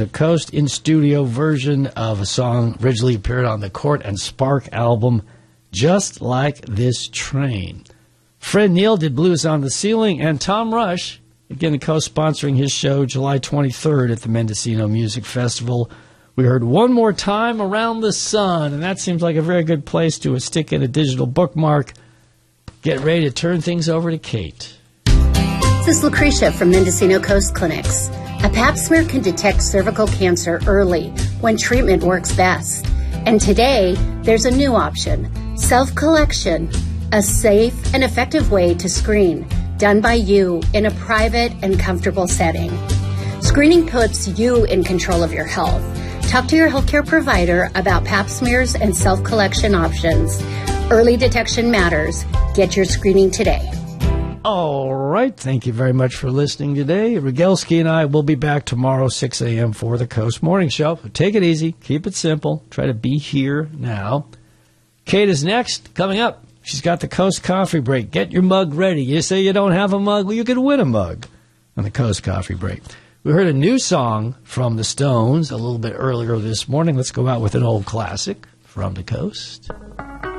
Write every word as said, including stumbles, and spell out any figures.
the Coast in-studio version of a song originally appeared on the Court and Spark album, Just Like This Train. Fred Neil did Blues on the Ceiling, and Tom Rush, again, the co-sponsoring his show July twenty-third at the Mendocino Music Festival. We heard One More Time Around the Sun, and that seems like a very good place to stick in a digital bookmark. Get ready to turn things over to Kate. This is Lucretia from Mendocino Coast Clinics. A pap smear can detect cervical cancer early when treatment works best. And today, there's a new option, self-collection, a safe and effective way to screen, done by you in a private and comfortable setting. Screening puts you in control of your health. Talk to your healthcare provider about pap smears and self-collection options. Early detection matters. Get your screening today. All right. Thank you very much for listening today. Rogelski and I will be back tomorrow, six a.m. for the Coast Morning Show. Take it easy. Keep it simple. Try to be here now. Kate is next. Coming up, she's got the Coast Coffee Break. Get your mug ready. You say you don't have a mug? Well, you can win a mug on the Coast Coffee Break. We heard a new song from the Stones a little bit earlier this morning. Let's go out with an old classic from the Coast.